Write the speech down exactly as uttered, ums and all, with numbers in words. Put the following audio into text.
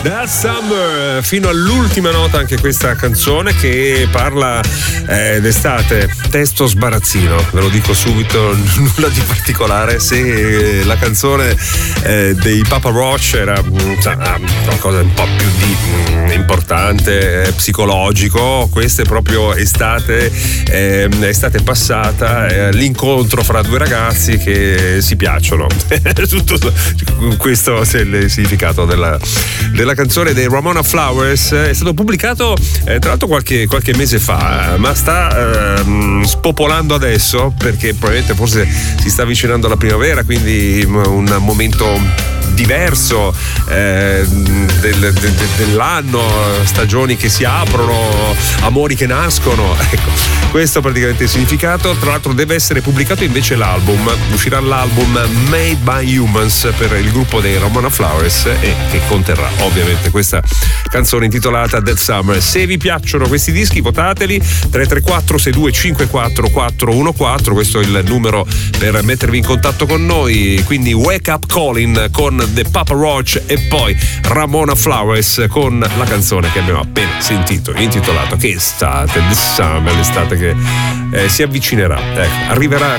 That Summer, fino all'ultima nota anche questa canzone che parla eh, d'estate. Testo sbarazzino, ve lo dico subito, nulla di particolare. Se la canzone eh, dei Papa Roach era sa, qualcosa un po' più di mh, importante, eh, psicologico, questa è proprio estate, eh, estate passata, eh, l'incontro fra due ragazzi che si piacciono. Tutto questo è il significato della, della canzone dei Ramona Flowers. È stato pubblicato eh, tra l'altro qualche, qualche mese fa, ma sta eh, spopolando adesso perché probabilmente forse si sta avvicinando alla primavera, quindi un momento diverso eh, del, del, dell'anno, stagioni che si aprono, amori che nascono. Ecco, questo è praticamente il significato. Tra l'altro deve essere pubblicato invece l'album, uscirà l'album Made by Humans per il gruppo dei Ramona Flowers e che conterrà ovviamente questa canzone intitolata That Summer. Se vi piacciono questi dischi votateli, tre tre quattro sei due cinque quattro quattro uno quattro, questo è il numero per mettervi in contatto con noi. Quindi Wake Up Calling con The Papa Roach e poi Ramona Flowers con la canzone che abbiamo appena sentito intitolata Che estate, The Summer, l'estate che eh, si avvicinerà, ecco, arriverà